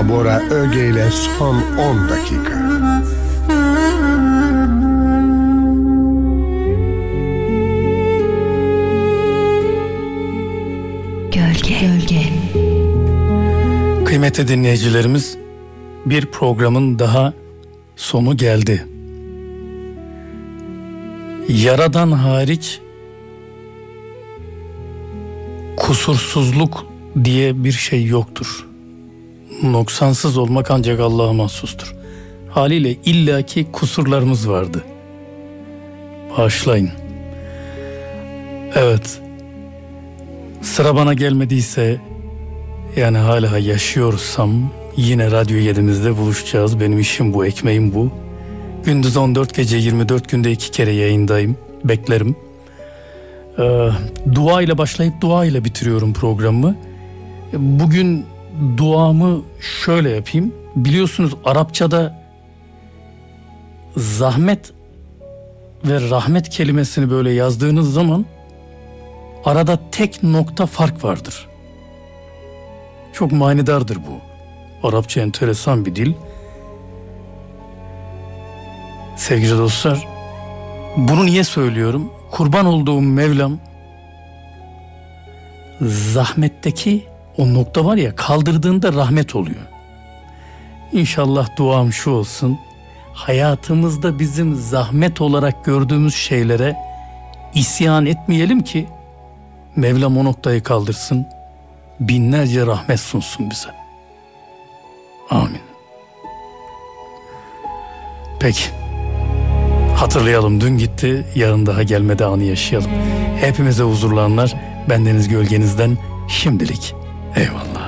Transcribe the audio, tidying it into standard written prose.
Bora Öge ile son 10 dakika. Gölge. Kıymetli dinleyicilerimiz, bir programın daha sonu geldi. Yaradan hariç kusursuzluk diye bir şey yoktur. Noksansız olmak ancak Allah'a mahsustur. Haliyle illaki kusurlarımız vardı. Bağışlayın. Evet. Sıra bana gelmediyse, yani hala yaşıyorsam yine Radyo 7'mizde buluşacağız. Benim işim bu, ekmeğim bu. Gündüz 14, gece 24, günde 2 kere yayındayım. Beklerim. Dua ile başlayıp dua ile bitiriyorum programımı. Bugün duamı şöyle yapayım. Biliyorsunuz Arapçada zahmet ve rahmet kelimesini böyle yazdığınız zaman arada tek nokta fark vardır. Çok manidardır bu. Arapça enteresan bir dil. Sevgili dostlar, bunu niye söylüyorum? Kurban olduğum Mevlam zahmetteki o nokta var ya, kaldırdığında rahmet oluyor. İnşallah duam şu olsun: hayatımızda bizim zahmet olarak gördüğümüz şeylere isyan etmeyelim ki Mevlam o noktayı kaldırsın, binlerce rahmet sunsun bize. Amin. Peki, hatırlayalım, dün gitti, yarın daha gelmedi anı yaşayalım. Hepimize huzurlu anlar bendeniz gölgenizden şimdilik. Eyvallah.